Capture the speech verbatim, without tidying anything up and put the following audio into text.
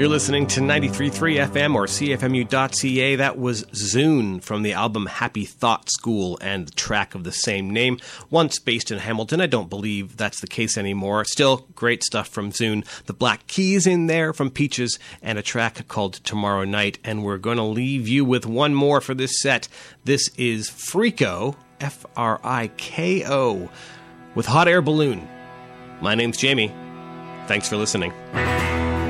You're listening to ninety-three point three F M or C F M U dot C A. That was Zune from the album Happy Thought School and the track of the same name. Once based in Hamilton, I don't believe that's the case anymore. Still, great stuff from Zune. The Black Keys in there from Peaches and a track called Tomorrow Night. And we're going to leave you with one more for this set. This is Friko, F R I K O, with Hot Air Balloon. My name's Jamie. Thanks for listening.